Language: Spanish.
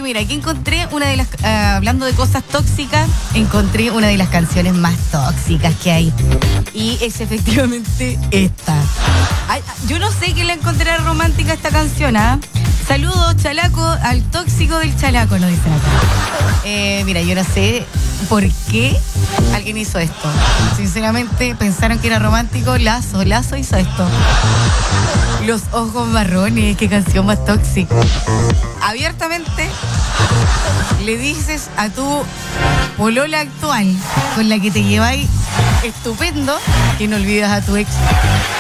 mira, aquí encontré una de las, hablando de cosas tóxicas, encontré una de las canciones más tóxicas que hay. Y es efectivamente esta. Ay, yo no sé qué le encontrará romántica a esta canción, ¿ah? Saludos, chalaco, al tóxico del chalaco, nos dicen acá. Mira, yo no sé por qué alguien hizo esto. Sinceramente, pensaron que era romántico. Lazo hizo esto. Los ojos marrones, qué canción más tóxica. Abiertamente le dices a tu polola actual, con la que te lleváis estupendo, que no olvidas a tu ex.